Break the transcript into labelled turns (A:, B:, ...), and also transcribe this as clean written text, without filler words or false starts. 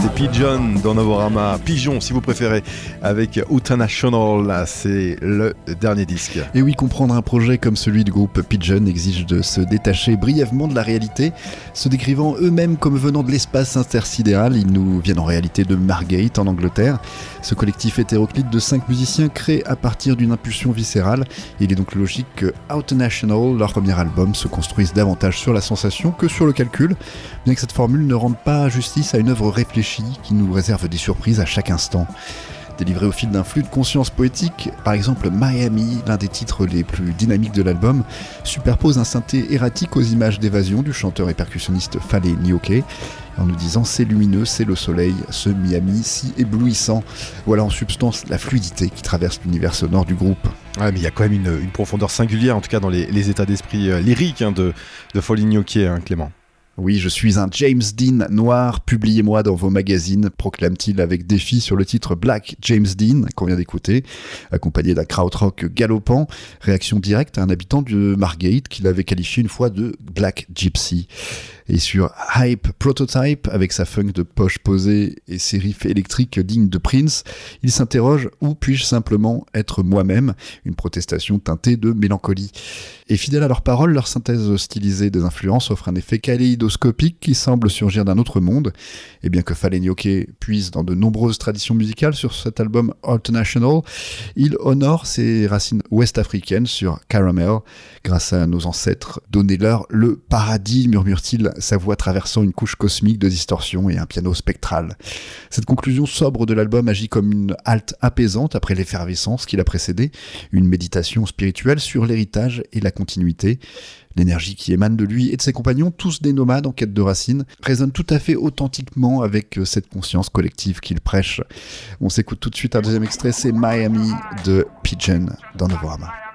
A: C'était Pigeon dans Novorama, Pigeon si vous préférez, avec International, c'est le dernier disque.
B: Et oui, comprendre un projet comme celui du groupe Pigeon exige de se détacher brièvement de la réalité. Se décrivant eux-mêmes comme venant de l'espace intersidéral, ils nous viennent en réalité de Margate en Angleterre. Ce collectif hétéroclite de 5 musiciens créé à partir d'une impulsion viscérale. Il est donc logique que International, leur premier album, se construise davantage sur la sensation que sur le calcul, bien que cette formule ne rende pas justice à une œuvre réfléchie qui nous réserve des surprises à chaque instant. Délivré au fil d'un flux de conscience poétique, par exemple Miami, l'un des titres les plus dynamiques de l'album, superpose un synthé erratique aux images d'évasion du chanteur et percussionniste Fale Nyoke, en nous disant c'est lumineux, c'est le soleil, ce Miami si éblouissant. Voilà en substance la fluidité qui traverse l'univers sonore du groupe.
A: Ouais, mais il y a quand même une profondeur singulière, en tout cas dans les états d'esprit lyriques de Fale Nyoke, Clément.
B: Oui, je suis un James Dean noir, publiez-moi dans vos magazines, proclame-t-il avec défi sur le titre Black James Dean, qu'on vient d'écouter, accompagné d'un krautrock galopant, réaction directe à un habitant de Margate qu'il avait qualifié une fois de Black Gypsy. Et sur Hype Prototype, avec sa funk de poche posée et ses riffs électriques dignes de Prince, il s'interroge « Où puis-je simplement être moi-même ?» Une protestation teintée de mélancolie. Et fidèles à leurs paroles, leur synthèse stylisée des influences offre un effet kaléidoscopique qui semble surgir d'un autre monde. Et bien que Fale Nyoke puise dans de nombreuses traditions musicales sur cet album International, il honore ses racines ouest-africaines sur Caramel. Grâce à nos ancêtres, donnez-leur le paradis, murmure-t-il, sa voix traversant une couche cosmique de distorsion et un piano spectral. Cette conclusion sobre de l'album agit comme une halte apaisante après l'effervescence qui l'a précédé, une méditation spirituelle sur l'héritage et la continuité. L'énergie qui émane de lui et de ses compagnons, tous des nomades en quête de racines, résonne tout à fait authentiquement avec cette conscience collective qu'il prêche. On s'écoute tout de suite un deuxième extrait, c'est Miami de Pigeon dans Novorama.